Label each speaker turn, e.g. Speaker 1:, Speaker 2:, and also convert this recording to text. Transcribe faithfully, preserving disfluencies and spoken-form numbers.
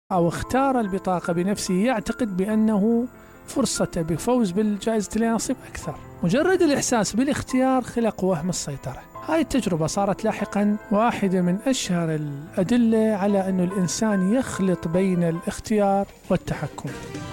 Speaker 1: أو اختار البطاقة بنفسه يعتقد بأنه فرصته بفوز بالجائزة لها نصيب أكثر. مجرد الإحساس بالاختيار خلق وهم السيطرة. هاي التجربة صارت لاحقا واحدة من أشهر الأدلة على أن الإنسان يخلط بين الاختيار والتحكم.